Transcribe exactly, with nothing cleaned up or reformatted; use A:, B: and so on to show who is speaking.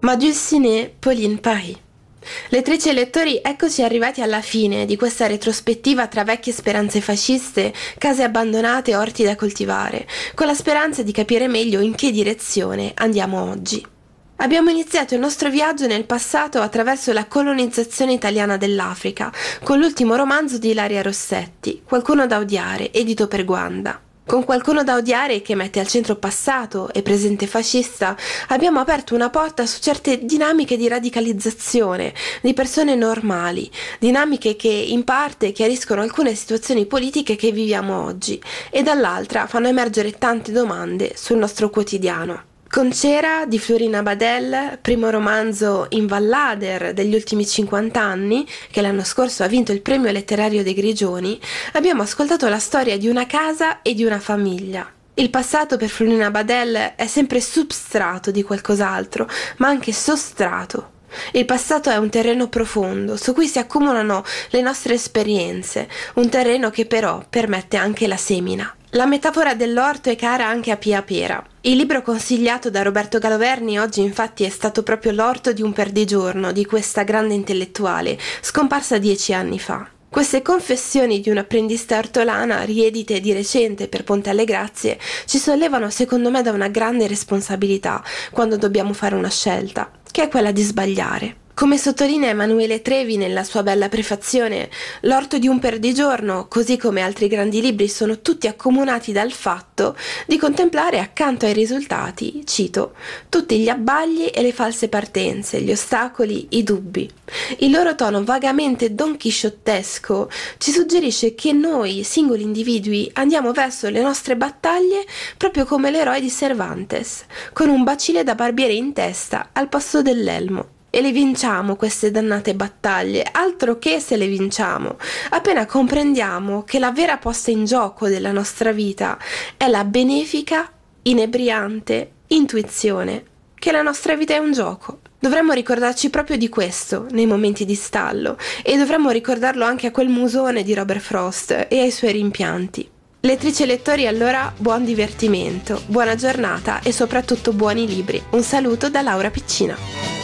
A: Madulciné, Pauline Paris. Lettrici e lettori, eccoci arrivati alla fine di questa retrospettiva tra vecchie speranze fasciste, case abbandonate e orti da coltivare, con la speranza di capire meglio in che direzione andiamo oggi. Abbiamo iniziato il nostro viaggio nel passato attraverso la colonizzazione italiana dell'Africa, con l'ultimo romanzo di Ilaria Rossetti, Qualcuno da odiare, edito per Guanda. Con Qualcuno da odiare, che mette al centro passato e presente fascista, abbiamo aperto una porta su certe dinamiche di radicalizzazione di persone normali, dinamiche che in parte chiariscono alcune situazioni politiche che viviamo oggi e dall'altra fanno emergere tante domande sul nostro quotidiano. Con Cera di Florina Badel, primo romanzo invallader degli ultimi cinquanta anni, che l'anno scorso ha vinto il premio letterario dei Grigioni, abbiamo ascoltato la storia di una casa e di una famiglia. Il passato per Florina Badel è sempre substrato di qualcos'altro, ma anche sostrato. Il passato è un terreno profondo su cui si accumulano le nostre esperienze, un terreno che però permette anche la semina. La metafora dell'orto è cara anche a Pia Pera. Il libro consigliato da Roberto Galoverni oggi infatti è stato proprio L'orto di un perdigiorno di questa grande intellettuale, scomparsa dieci anni fa. Queste confessioni di un'apprendista ortolana, riedite di recente per Ponte alle Grazie, ci sollevano secondo me da una grande responsabilità quando dobbiamo fare una scelta, che è quella di sbagliare. Come sottolinea Emanuele Trevi nella sua bella prefazione, L'orto di un perdigiorno, così come altri grandi libri, sono tutti accomunati dal fatto di contemplare accanto ai risultati, cito, tutti gli abbagli e le false partenze, gli ostacoli, i dubbi. Il loro tono vagamente donchisciottesco ci suggerisce che noi, singoli individui, andiamo verso le nostre battaglie proprio come l'eroe di Cervantes, con un bacile da barbiere in testa al posto dell'elmo. E le vinciamo queste dannate battaglie, altro che se le vinciamo, appena comprendiamo che la vera posta in gioco della nostra vita è la benefica, inebriante intuizione che la nostra vita è un gioco. Dovremmo ricordarci proprio di questo nei momenti di stallo e dovremmo ricordarlo anche a quel musone di Robert Frost e ai suoi rimpianti. Lettrici e lettori, allora buon divertimento, buona giornata e soprattutto buoni libri. Un saluto da Laura Piccina.